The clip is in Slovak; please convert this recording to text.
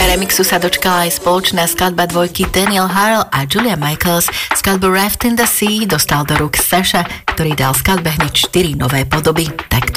Remixu sa dočkala aj spoločná skladba dvojky Daniel Harrell a Julia Michaels. Skladbu Raft in the Sea dostal do rúk Sasha, ktorý dal skladbe hneď 4 nové podoby. Takto